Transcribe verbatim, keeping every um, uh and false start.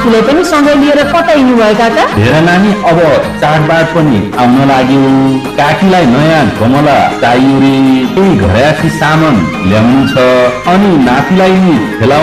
आफूलाई पनि सँगै लिएर कतै हिँड्नु भयो काका? हेर नानी, अब चाडबाड पनि आउन लाग्यो। काकीलाई नयाँ गमला चाहियो रे, त्यही घरयासी सामान ल्याउनु छ, अनि नातिलाई नि खेलाउनु